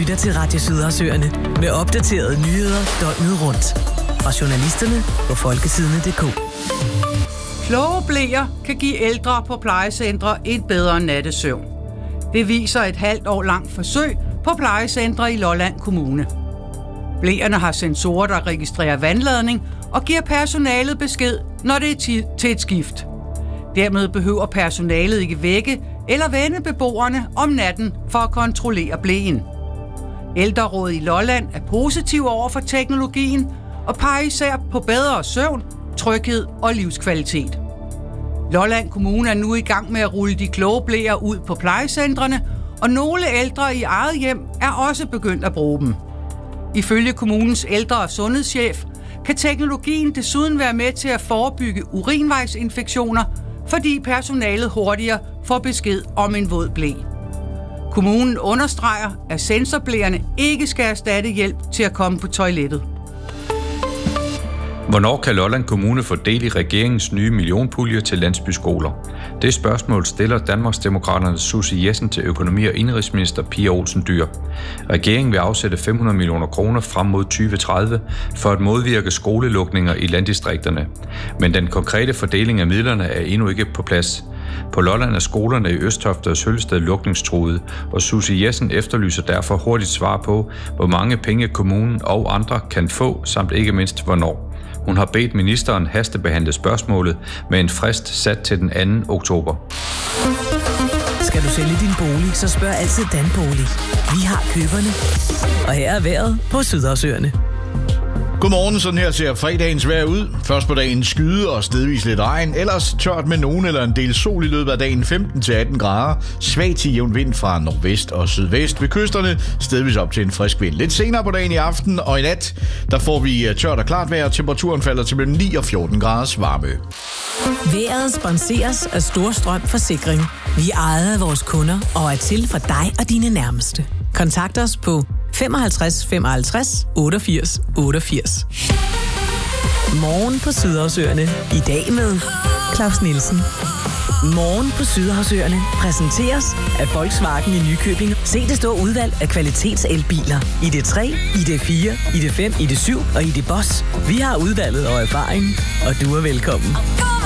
lytter til Radio Sydersøerne med opdaterede nyheder døgnet rundt. Fra journalisterne på folkesidene.dk. Kloge bleer kan give ældre på plejecentre en bedre nattesøvn. Det viser et halvt år langt forsøg på plejecentre i Lolland Kommune. Bleerne har sensorer, der registrerer vandladning og giver personalet besked, når det er tid til et skift. Dermed behøver personalet ikke vække eller vende beboerne om natten for at kontrollere bleen. Ældrerådet i Lolland er positiv over for teknologien og peger især på bedre søvn, tryghed og livskvalitet. Lolland Kommune er nu i gang med at rulle de kloge bleer ud på plejecentrene, og nogle ældre i eget hjem er også begyndt at bruge dem. Ifølge kommunens ældre- og sundhedschef kan teknologien desuden være med til at forebygge urinvejsinfektioner, fordi personalet hurtigere får besked om en våd ble. Kommunen understreger, at sensorbleerne ikke skal erstatte hjælp til at komme på toilettet. Hvornår kan Lolland Kommune få del i regeringens nye millionpulje til landsbyskoler? Det spørgsmål stiller Danmarksdemokraternes Susie Jessen til økonomi- og indenrigsminister Pia Olsen Dyhr. Regeringen vil afsætte 500 millioner kroner frem mod 2030 for at modvirke skolelukninger i landdistrikterne. Men den konkrete fordeling af midlerne er endnu ikke på plads. På Lolland er skolerne i Østofte og Sølsted lukningstruede, og Susie Jessen efterlyser derfor hurtigt svar på, hvor mange penge kommunen og andre kan få, samt ikke mindst hvornår. Hun har bedt ministeren hastebehandle spørgsmålet med en frist sat til den 2. oktober. Skal du sælge din bolig, så spørg altid Danbolig. Vi har køberne. Og her er vejret på Sydersøerne. Godmorgen, sådan her ser fredagens vejr ud. Først på dagen skyde og stedvis lidt regn, ellers tørt med nogen eller en del sol i løbet af dagen 15-18 grader. Svag til jævn vind fra nordvest og sydvest ved kysterne, stedvis op til en frisk vind. Lidt senere på dagen i aften og i nat, der får vi tørt og klart vejr. Temperaturen falder til mellem 9 og 14 graders varme. Vejret sponseres af Storstrøm Forsikring. Vi ejer af vores kunder og er til for dig og dine nærmeste. Kontakt os på 55 55 88 88. Morgen på Sydersøerne. I dag med Claus Nielsen. Morgen på Sydersøerne præsenteres af Volkswagen i Nykøbing. Se det store udvalg af kvalitetselbiler. ID3, ID4, ID5, ID7 og ID Boss. Vi har udvalget og erfaring, og du er velkommen.